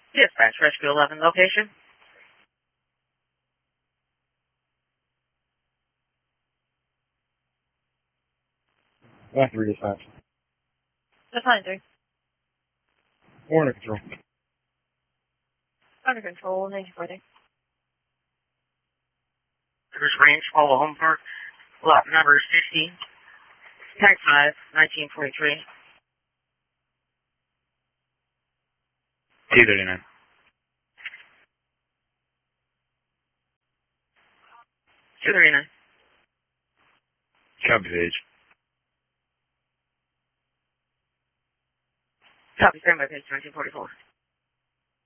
Dispatch, Rescue 11 location. 9-3 dispatch. That's 9-3. We're under control. Under control, thank you for that. Cruise Range, Follow Home Park, lot number 50, tag 5, 1943. 239. Copy page. Copy, stand by page 1944.